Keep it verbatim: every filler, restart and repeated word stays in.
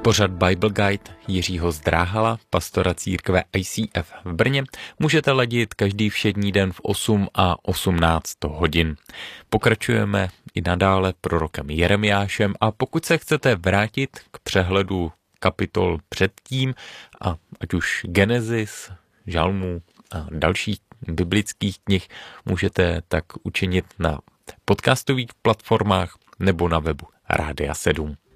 Pořad Bible Guide Jiřího Zdráhala, pastora církve I C F v Brně, můžete ladit každý všední den v osm a osmnáct hodin. Pokračujeme i nadále prorokem Jeremiášem a pokud se chcete vrátit k přehledu kapitol předtím, a ať už Genesis, Žalmů a dalších biblických knih, můžete tak učinit na podcastových platformách nebo na webu Rádia sedm.